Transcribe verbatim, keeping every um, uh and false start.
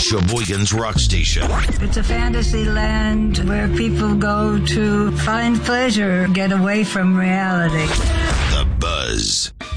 Sheboygan's Rock Station. It's a fantasy land where people go to find pleasure, get away from reality. The Buzz.